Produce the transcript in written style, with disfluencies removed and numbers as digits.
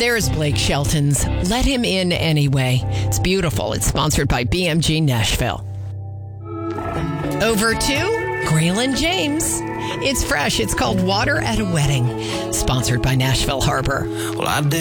There's Blake Shelton's Let Him In Anyway. It's beautiful. It's sponsored by BMG Nashville. Over to Graylin James. It's fresh. It's called Water at a Wedding, sponsored by Nashville Harbor. Well, I did.